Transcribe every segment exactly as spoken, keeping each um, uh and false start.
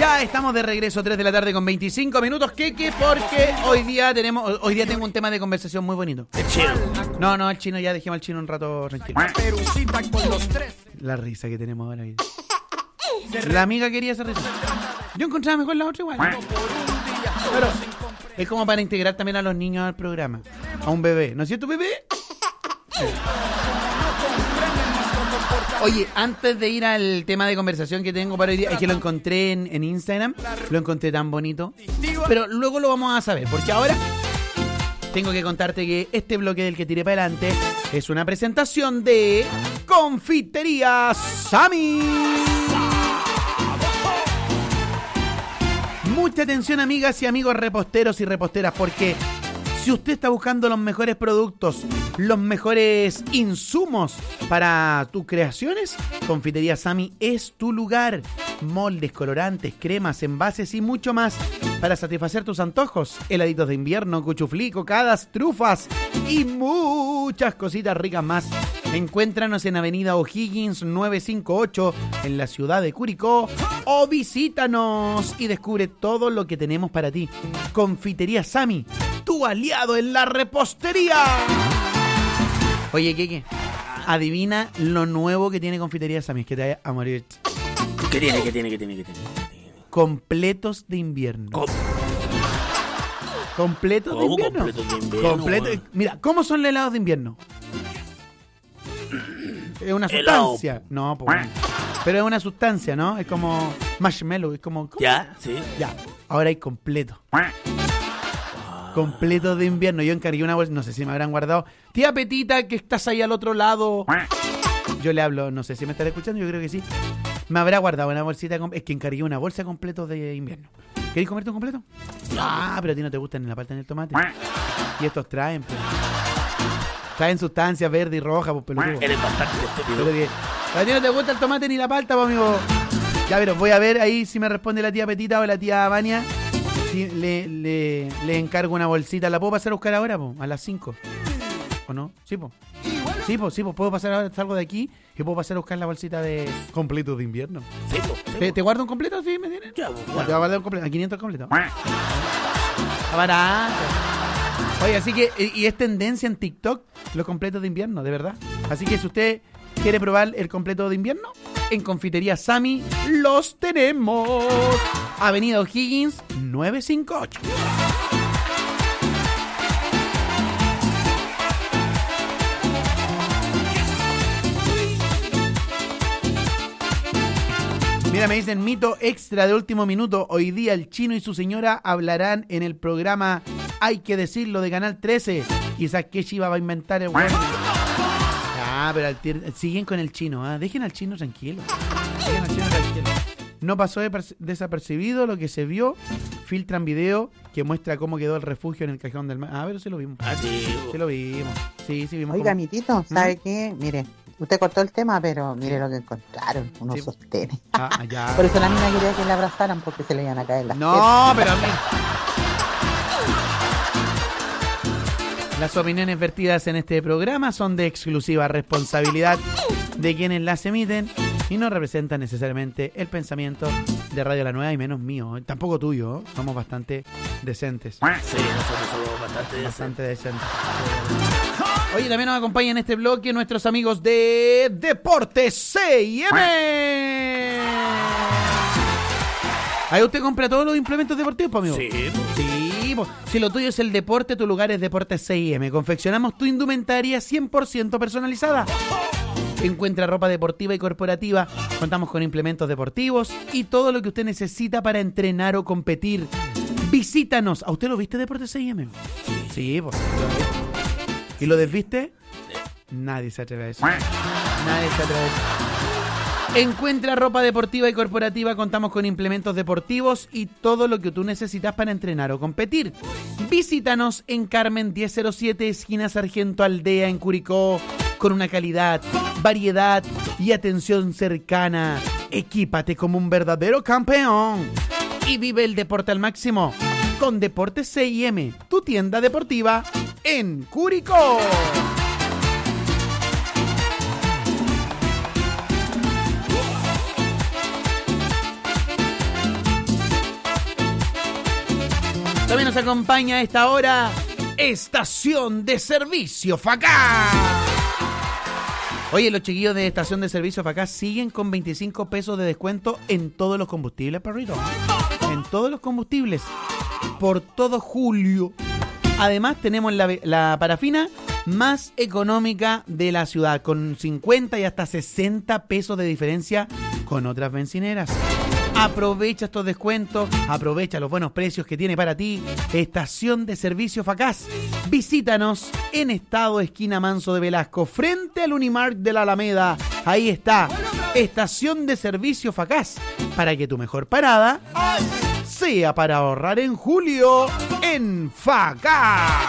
Ya estamos de regreso, tres de la tarde con veinticinco minutos, Keke, porque hoy día tenemos, hoy día tengo un tema de conversación muy bonito. El chino. No, no, el chino, ya dejemos al chino un rato tranquilo. La risa que tenemos ahora. La amiga quería esa risa. Yo encontraba mejor la otra igual. Pero es como para integrar también a los niños al programa. A un bebé. ¿No es cierto, bebé? Sí. Oye, antes de ir al tema de conversación que tengo para hoy día, es que lo encontré en, en Instagram, lo encontré tan bonito, pero luego lo vamos a saber, porque ahora tengo que contarte que este bloque del que tiré para adelante es una presentación de Confitería Sammy. Mucha atención, amigas y amigos reposteros y reposteras, porque si usted está buscando los mejores productos, los mejores insumos para tus creaciones, Confitería Sammy es tu lugar. Moldes, colorantes, cremas, envases y mucho más para satisfacer tus antojos. Heladitos de invierno, cuchuflí, cocadas, trufas y muchas cositas ricas más. Encuéntranos en Avenida O'Higgins nueve cinco ocho en la ciudad de Curicó o visítanos y descubre todo lo que tenemos para ti. Confitería Sammy, tu aliado en la repostería. Oye, Keke, adivina lo nuevo que tiene Confitería Sammy, es que te vaya a morir. ¿Qué tiene? ¿Qué tiene? ¿Qué tiene? ¿Qué tiene? Completos de invierno. ¿Cómo? ¿Completos de ¿Cómo invierno? completos de invierno? Completo- Bueno. Mira, ¿cómo son los helados de invierno? Es una Helado. sustancia. No, pues. Pero es una sustancia, ¿no? Es como marshmallow, es como... ¿cómo? ¿Ya? Sí. Ya, ahora hay completo. Completo de invierno. Yo encargué una bolsa, no sé si me habrán guardado. Tía Petita, que estás ahí al otro lado. Yo le hablo, no sé si me estará escuchando, yo creo que sí. Me habrá guardado una bolsita, com- es que encargué una bolsa completo de invierno. ¿Queréis comerte un completo? Ah, pero a ti no te gustan ni la palta ni el tomate. Y estos traen, pues. Traen sustancias verde y roja, pues, peludo. Eres bastante estúpido. Pero que a ti no te gusta el tomate ni la palta, pues, amigo. Ya, pero voy a ver ahí si me responde la tía Petita o la tía Vania. Si le, le, le encargo una bolsita. ¿La puedo pasar a buscar ahora, po? A las cinco. ¿O no? Sí, po. Sí, po, sí, po. Puedo pasar ahora, salgo de aquí y puedo pasar a buscar la bolsita de completo de invierno. Sí, po, sí, ¿Te, po. ¿Te guardo un completo? Sí, ¿me tienes? Ya, po, Ya, bueno. te voy a guardar un completo. A quinientos completos. Está barato. Oye, así que, y es tendencia en TikTok los completos de invierno, de verdad. Así que si usted quiere probar el completo de invierno, en Confitería Sammy los tenemos. Avenida O'Higgins nueve cinco ocho. Mira, me dicen mito extra de último minuto. Hoy día el chino y su señora hablarán en el programa Hay que decirlo de Canal trece. Quizás que Chiva va a inventar el bueno. Ah, pero al tir- siguen con el chino, ¿ah? Dejen al chino tranquilo. Dejen al chino tranquilo. No pasó de perce- desapercibido lo que se vio. Filtran video que muestra cómo quedó el refugio en el cajón del mar. Ah, pero sí lo vimos. Ah, sí, po. Sí lo vimos. Sí, sí vimos. Oiga, cómo- mi tito, ¿sabe qué? Mire, usted cortó el tema, pero mire lo que encontraron, unos Sí. sostenes. Ah, ya. Por eso la mina quería que la abrazaran porque se le iban a caer las No, pero a mí... Las opiniones vertidas en este programa son de exclusiva responsabilidad de quienes las emiten y no representan necesariamente el pensamiento de Radio La Nueva y menos mío, ¿eh? Tampoco tuyo, ¿eh? Somos bastante decentes. Sí, nosotros somos bastante Bastante decentes. Oye, también nos acompañan en este bloque nuestros amigos de Deportes C I M. Ahí usted compra todos los implementos deportivos, pues, amigo. Sí, po. Sí, po. Si lo tuyo es el deporte, tu lugar es Deportes C I M. Confeccionamos tu indumentaria cien por ciento personalizada. Encuentra ropa deportiva y corporativa. Contamos con implementos deportivos y todo lo que usted necesita para entrenar o competir. Visítanos. ¿A usted lo viste Deportes C I M? Sí, pues. ¿Y lo desviste? Nadie se atreve a eso. Nadie se atreve a eso. Encuentra ropa deportiva y corporativa, contamos con implementos deportivos y todo lo que tú necesitas para entrenar o competir. Visítanos en Carmen diez cero siete, esquina Sargento Aldea, en Curicó, con una calidad, variedad y atención cercana. Equípate como un verdadero campeón y vive el deporte al máximo con Deportes C I M, tu tienda deportiva en Curicó. También nos acompaña a esta hora Estación de Servicio Facá. Oye, los chiquillos de Estación de Servicio Facá siguen con veinticinco pesos de descuento en todos los combustibles, perrito. En todos los combustibles. Por todo julio. Además tenemos la, la parafina más económica de la ciudad, con cincuenta y hasta sesenta pesos de diferencia con otras bencineras. Aprovecha estos descuentos, aprovecha los buenos precios que tiene para ti Estación de Servicio Facás. Visítanos en Estado esquina Manso de Velasco, frente al Unimark de la Alameda. Ahí está, Estación de Servicio Facás, para que tu mejor parada sea para ahorrar en julio en Facás.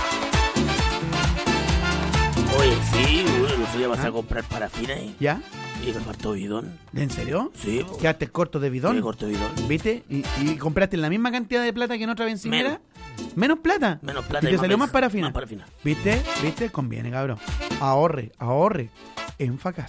Oye, sí, bueno, no ya vas ¿Ah? a comprar parafina y, ¿Ya? y me faltó bidón. ¿En serio? Sí, po. ¿Quedaste corto de bidón? Quedé corto de bidón. ¿Viste? ¿Y, y compraste la misma cantidad de plata que en otra bencinera? Menos. ¿Menos plata? Menos plata ¿Y y te más salió benz- más parafina? más parafina. ¿Viste? ¿Viste? Conviene, cabrón. Ahorre, ahorre. En Facás.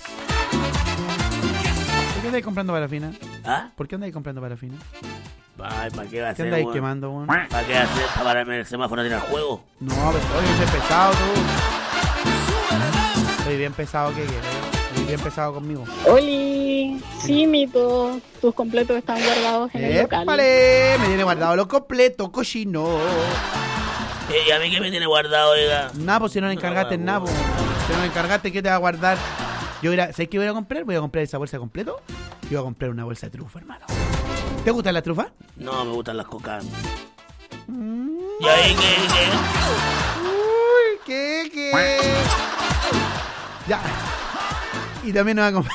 ¿Por qué andáis comprando parafina? ¿Ah? ¿Por qué andáis comprando parafina? Ay, ¿para qué va a ¿Qué hacer, andáis weón? quemando, weón? ¿Para qué hacer? ¿Para pararme en el semáforo a tirar juego? No, pero oye, ese pesado tú. Estoy bien pesado, ¿qué quieres? Estoy bien pesado conmigo. Oli, sí, mito, tus completos están guardados en el local. ¡Épale! Me tiene guardado lo completo, cochino. Eh, ¿Y a mí qué me tiene guardado, oiga? Nah, pues si no le encargaste No, nada, pues. Si no le encargaste, ¿qué te va a guardar? Yo voy a, ¿sabes qué voy a comprar? Voy a comprar esa bolsa completo y voy a comprar una bolsa de trufa, hermano. ¿Te gustan las trufas? No, me gustan las cocas. Mm. ¿Y ahí qué? qué? Uy, ¿qué, qué? Ya. Y también nos acompaña.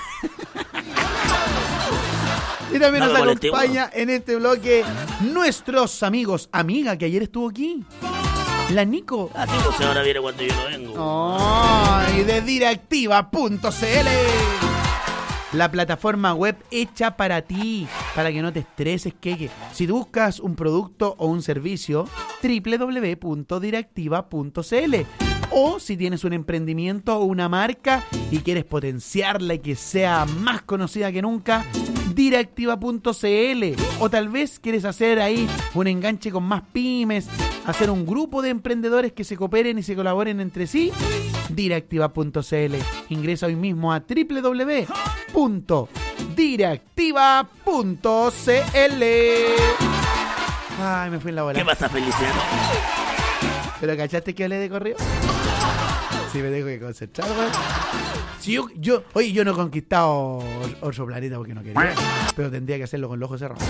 Y también No nos me molesté, acompaña en este bloque nuestros amigos, amiga, que ayer estuvo aquí. La Nico. Así pues ahora viene cuando yo no vengo. ¡Ay! De directiva punto c l. La plataforma web hecha para ti, para que no te estreses, que si tú buscas un producto o un servicio, doble u doble u doble u punto directiva punto c l. O si tienes un emprendimiento o una marca y quieres potenciarla y que sea más conocida que nunca, directiva punto c l. O tal vez quieres hacer ahí un enganche con más pymes, hacer un grupo de emprendedores que se cooperen y se colaboren entre sí, directiva punto c l. Ingresa hoy mismo a doble u doble u doble u punto directiva punto c l. Ay, me fui en la bola. ¿Qué pasa, Feliciano? ¿Pero cachaste que hablé de correo? Sí, me tengo que concentrar, güey. Si yo, yo, oye, yo no he conquistado otro planeta porque no quería, pero tendría que hacerlo con los ojos cerrados.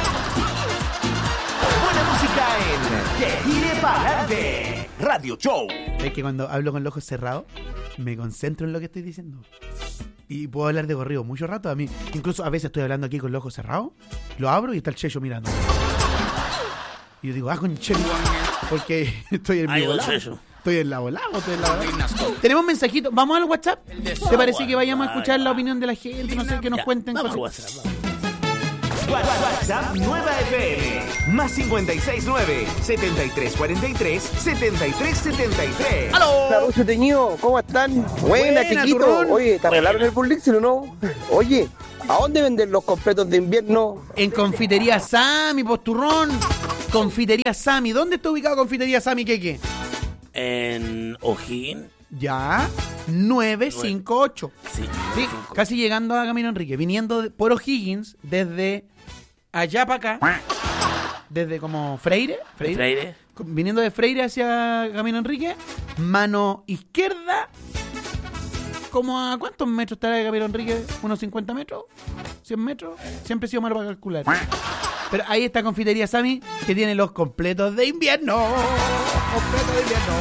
Buena música en Que Gire Pa'lante Radio Show. Es que cuando hablo con los ojos cerrados, me concentro en lo que estoy diciendo. Y puedo hablar de corrido mucho rato. A mí, incluso a veces estoy hablando aquí con los ojos cerrados, lo abro y está el Checho mirando. Y yo digo, ah, conche, porque estoy en mi Ay, don volado. Checho. Estoy en la volada, estoy en la volada. Tenemos mensajitos. ¿Vamos al WhatsApp? ¿Te parece que vayamos a escuchar la opinión de la gente? No sé, que nos Ya, cuenten vamos al cosas. WhatsApp, vamos. WhatsApp Nueva F M más cincuenta y seis nueve setenta y tres cuarenta y tres setenta y tres setenta y tres. ¡Aló! Saludos, teñido, ¿cómo están? Buena, Buena, chiquito. turrón. Oye, ¿te arreglaron Buena. el Bullixer o no? Oye, ¿a dónde venden los completos de invierno? En Confitería Sami, posturrón. Confitería Sami. ¿Dónde está ubicado Confitería Sami, Keke? En O'Higgins. Ya, nueve cinco ocho. Sí, Sí, cinco. casi llegando a Camino Enrique. Viniendo de- por O'Higgins, desde allá para acá. Desde como Freire. Freire. Freire. Viniendo de Freire hacia Camino Enrique. Mano izquierda. ¿Como a cuántos metros estará de Camino Enrique? ¿Unos cincuenta metros? ¿cien metros? Siempre he sido malo para calcular. Pero ahí está Confitería Sami, que tiene los completos de invierno. Completos de invierno.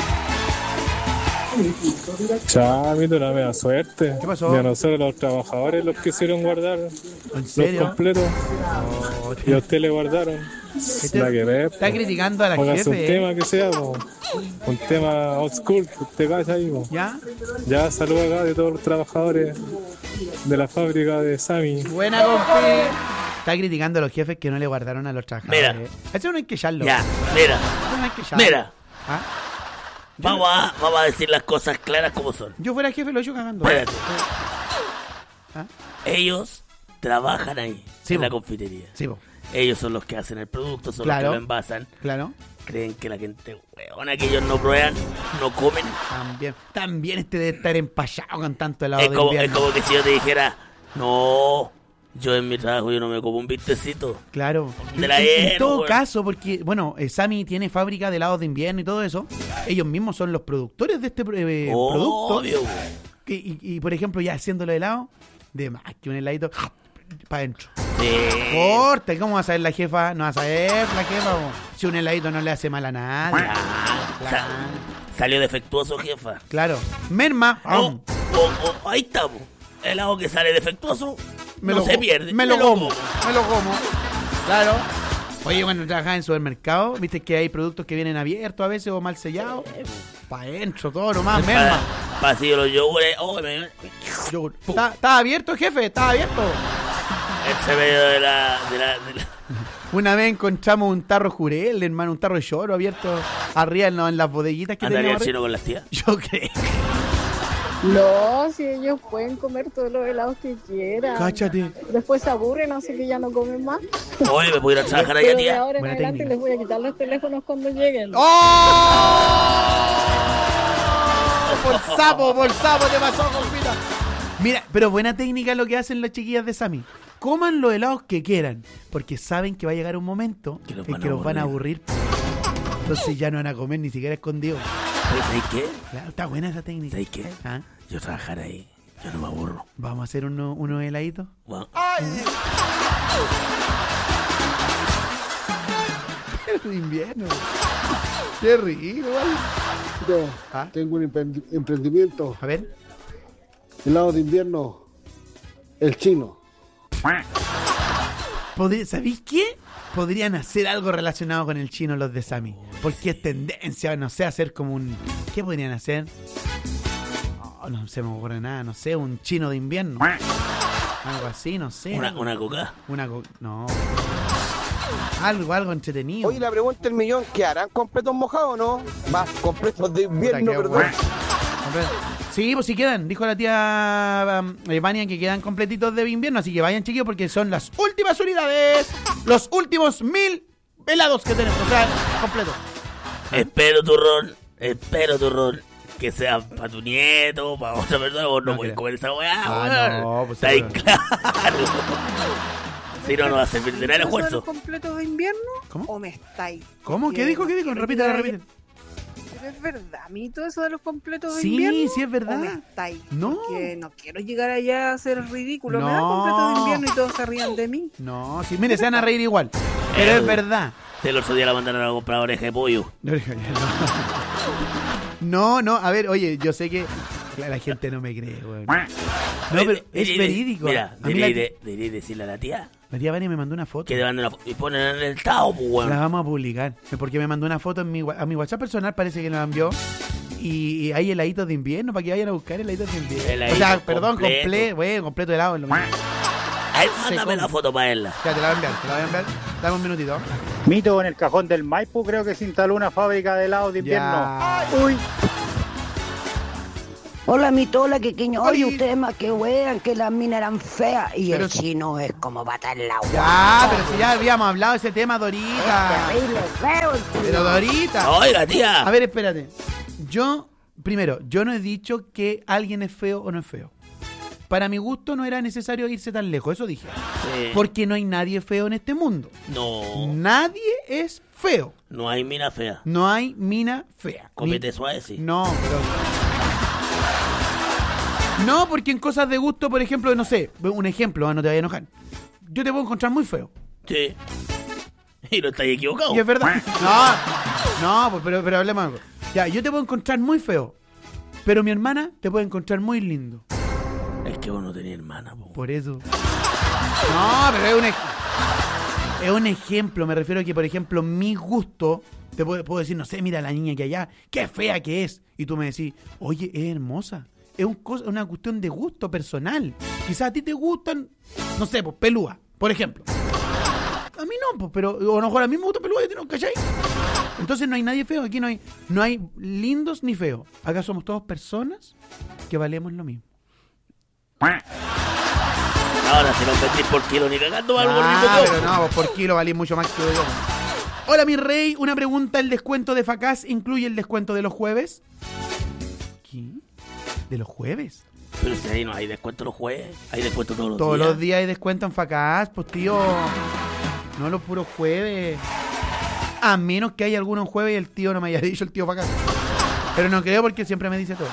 Chamito, una mega suerte. ¿Qué pasó? Y a nosotros los trabajadores los quisieron guardar ¿En los serio? completos. Oh, Y a usted le guardaron. Este- Nada que ver. Está criticando a la Póngase un jefe. tema ¿eh? que sea, po. Un tema old school, que usted cacha ahí, po. ¿Ya? Ya saludo acá de todos los trabajadores de la fábrica de Sami. Buena, compi. Está criticando a los jefes que no le guardaron a los trabajadores. Mira. Eso no hay que echarlo. Ya, mira, Eso no hay que echarlo. mira. ¿Ah? Vamos a, vamos a decir las cosas claras como son. Yo fuera jefe lo echo cagando. Espérate. ¿Ah? Ellos trabajan ahí, Sí, en po. la confitería. Sí, po. Ellos son los que hacen el producto, son Claro. los que lo envasan. Claro. Creen que la gente huevona que ellos no prueban, no comen. También. También este de estar empachado con tanto helado Es de como, es invierno. como que si yo te dijera, no, yo en mi trabajo yo no me como un bistecito. Claro. De la en, en hielo, todo weón. caso, porque, bueno, eh, Sammy tiene fábrica de helados de invierno y todo eso. Ellos mismos son los productores de este eh, producto. Obvio, weón. Que- y, y, por ejemplo, ya haciendo los helados, de más que un heladito para adentro. Sí. Corta, ¿y cómo va a saber la jefa? No va a saber la jefa, po. Si un heladito no le hace mal a nadie. Claro. Claro. Sa- Salió defectuoso, jefa. Claro. Merma. O, am, o- o- ahí está, po. El helado que sale defectuoso me no lo se co- pierde. Me lo como. Me lo como. Claro. Oye, bueno, trabajaba en supermercado, viste que hay productos que vienen abiertos a veces o mal sellados. Para adentro, todo nomás, merma. Pa- Pasillo los yogures. Oh, me, Yogur. ¿Está, está abierto, jefe? ¿Está abierto? ese medio de la, de la, de la- Una vez encontramos un tarro jurel, hermano, un tarro de lloro abierto arriba en, en las bodeguitas que Andaría el teníamos. chino con las tías. Yo creo. No, si ellos pueden comer todos los helados que quieran. Cáchate. Después se aburren, así que ya no comen más. Oye, ¿me puedo ir a trabajar allá, Pero de tía? ahora en Buena adelante técnica. les voy a quitar los teléfonos cuando lleguen. ¡Oh! Por sapo, por sapo te pasó, compita. Mira, pero buena técnica lo que hacen las chiquillas de Sammy. Coman los helados que quieran, porque saben que va a llegar un momento Que los en van que a los van a aburrir. Entonces ya no van a comer ni siquiera escondidos. Pero ¿sabes qué? Claro, está buena esa técnica. ¿Sabes qué? ¿Ah? Yo trabajar ahí, yo no me aburro. Vamos a hacer uno- unos heladitos. Bueno, Pero de invierno. Qué rico, ¿vale? Yo ¿Ah? tengo un emprendi- emprendimiento, A ver. helado de invierno, el chino. Podría- ¿Sabéis qué? Podrían hacer algo relacionado con el chino los de Sammy. Porque es tendencia, no sé, hacer como un... ¿Qué podrían hacer? Oh, no se me ocurre nada, no sé, un chino de invierno. Algo así, no sé. una, una coca. Una co- no. Algo, algo entretenido. Oye, la pregunta del millón, ¿qué harán? ¿Completos mojados o no? Va, completos de Puta, invierno, qué perdón. bueno. Sí, pues sí quedan. Dijo la tía um, eh, Vania que quedan completitos de invierno. Así que vayan, chiquillos, porque son las últimas unidades. Los últimos mil helados que tenemos. O sea, completo. Espero turrón, espero turrón. Que sea para tu nieto, para otra persona. Vos no, No puedes creo. comer esa weá, Ah, weón. no, pues Está ahí seguro. claro. Si no, no va a servir de nada el ¿Eso de los esfuerzo. completos de invierno? ¿Cómo? ¿O me estáis? ¿Cómo? ¿Qué Porque dijo? ¿Qué no dijo? quiero Repítelo, llegar repítelo. allá- ¿Pero es verdad, mito, eso de los completos de Sí, invierno? sí es verdad. ¿O me estáis? No. Porque no quiero llegar allá a ser ridículo. Me dan No. completos de invierno y todos se rían de mí. No, sí, mire, se van a reír igual. Pero Eh, es verdad. El otro día la mandaron a comprar oreja de pollo. No, no, a ver, oye, yo sé que la, la gente no me cree, weón. No, pero es Debería- verídico. Mira, A mí la, debería, debería decirle a la tía la tía Vania me mandó una foto. que te manden una foto y ponen en el estado, pues, weón. La vamos a publicar. Porque me mandó una foto en mi, wa- a mi WhatsApp personal, parece que me la envió. Y, y hay heladitos de invierno para que vayan a buscar heladitos de invierno. Heladitos O sea, perdón, completo. completo, güey, completo de helado. Es lo mismo. A él, Se mándame come. la foto para él. Ya, te la voy a enviar, te la voy a enviar. Dame un minutito. Mito, en el cajón del Maipo creo que se instaló una fábrica de helados de invierno. Ya. Uy, Hola, mi tola, que queño. Oye, Oye. ustedes más que wean que las minas eran feas. Y Pero el si- chino es como patar el agua. Ya, pero si ya habíamos hablado de ese tema, Dorita. Terrible, feo el chino. Pero Dorita. Oiga, tía. A ver, espérate. Yo, primero, yo no he dicho que alguien es feo o no es feo. Para mi gusto no era necesario irse tan lejos, eso dije. Sí. Porque no hay nadie feo en este mundo. No, Nadie es feo. no hay mina fea. No hay mina fea. Copete Ni- suave, sí. No, pero... No, porque en cosas de gusto, por ejemplo, no sé, un ejemplo, ah, no te vayas a enojar. Yo te puedo encontrar muy feo. Sí. Y no estáis equivocado. Y es verdad. No, no, pues, pero, pero hablemos algo. Ya, yo te puedo encontrar muy feo. Pero mi hermana te puede encontrar muy lindo. Es que vos no tenías hermana, po. Por eso. No, pero es un, ej- es un ejemplo. Me refiero a que, por ejemplo, mi gusto, te puedo, puedo decir, no sé, mira la niña que allá, qué fea que es. Y tú me decís, oye, es hermosa. Es un cosa, una cuestión de gusto personal. Quizás a ti te gustan, no sé, pues pelúa, por ejemplo. A mí no, pues, pero a lo mejor a mí me gusta pelúa y a ti no, ¿cachai? Entonces no hay nadie feo. Aquí no hay, no hay lindos ni feos. Acá somos todos personas que valemos lo mismo. Ahora si los vendís por kilo ni cagando algo Ah, rico. pero no, vos por kilo valís mucho más que yo. Hola, mi rey. Una pregunta. ¿El descuento de Facaz incluye el descuento de los jueves? ¿Qué? ¿De los jueves? Pero si ahí no hay descuento los jueves, hay descuento todos los Todos días. los días hay descuento en Facaz, pues tío. No los puros jueves. A menos que haya alguno en jueves y el tío no me haya dicho el tío Facaz. Pero no creo porque siempre me dice todo.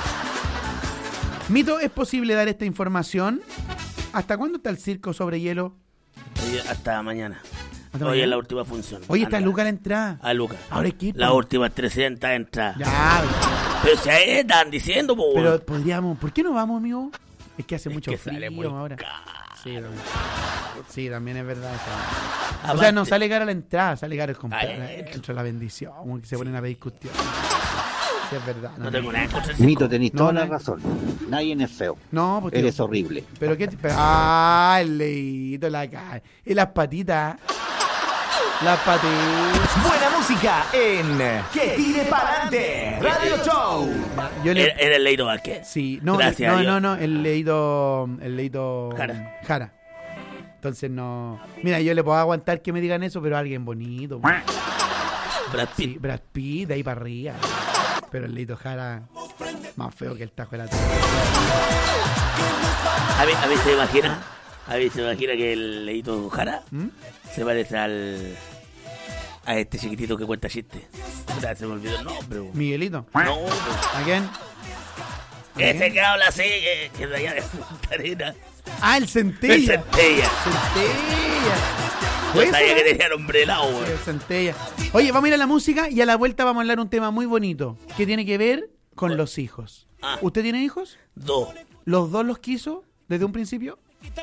Mito, ¿es posible dar esta información? ¿Hasta cuándo está el circo sobre hielo? Oye, hasta mañana. ¿Hasta Hoy mañana? es la última función. Oye, está Anda. Luca a la entrada. A Lucas. Ahora hay que ir, La po. última trescientas entradas. Ya, Pero si ahí están diciendo, po. pero podríamos... ¿Por qué no vamos, amigo? Es que hace Es mucho que frío sale muy ahora. Sí, también. Sí, también es verdad eso. O Aparte- sea, no sale cara la entrada, sale cara el comprar. Ay, Contra la bendición, como que se ponen a pedir cuestiones. Sí, es verdad. No tengo nada en contra del Mito, circo. tenés No, toda no. la razón. Nadie es feo. No, pues tío, Eres horrible. pero qué... pero- ah, el leíto, la cara. Y las patitas. Las patitas. Buena música en Que Tire Pa'lante Radio Show. Yo le... ¿Era, era el Leito Vázquez? Sí, no, Gracias a no, Dios. no, no, el leído, el leído Jara. Jara. Entonces no, mira, yo le puedo aguantar que me digan eso, pero alguien bonito. Brad Pitt. Sí, Brad Pitt, de ahí para arriba. Pero el leído Jara, más feo que el tajo de la tele. A mí, a mí se imagina, a mí se imagina que el Leito Jara ¿Mm? se parece al a este chiquitito que cuenta chistes. Puta, se me olvidó el nombre. bo. Miguelito. No, bo. ¿A quién? ese que habla así, que, que de allá de Punta Arenas. Ah, el El Centella. Centella. Centella. Yo ¿Fue sabía ese? que tenía nombre helado, Sí, güey. el Centella. Oye, vamos a ir a la música y a la vuelta vamos a hablar un tema muy bonito que tiene que ver con los hijos. Ah. ¿Usted tiene hijos? Dos. ¿Los dos los quiso desde un principio?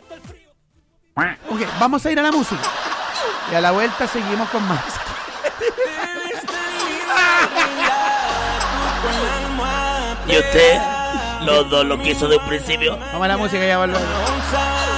Ok, vamos a ir a la música. Y a la vuelta seguimos con más. ¿Y usted? Los dos lo quiso de un principio. Vamos a la música y ya volvemos.